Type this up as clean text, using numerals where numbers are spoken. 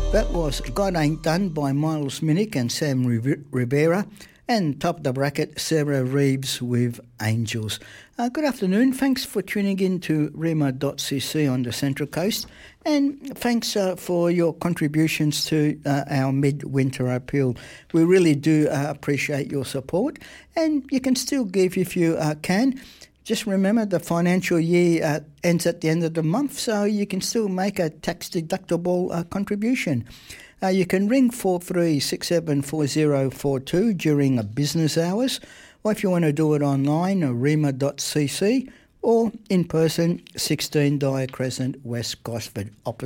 That was God Ain't Done by Miles Minnick and Sam Rivera, and top of the bracket, Sarah Reeves with Angels. Good afternoon. Thanks for tuning in to rima.cc on the Central Coast, and thanks for your contributions to our midwinter appeal. We really do appreciate your support, and you can still give if you can. Just remember the financial year ends at the end of the month, so you can still make a tax-deductible contribution. You can ring 43674042 during business hours, or if you want to do it online, rima.cc, or in person, 16 Dyer Crescent, West Gosford, opposite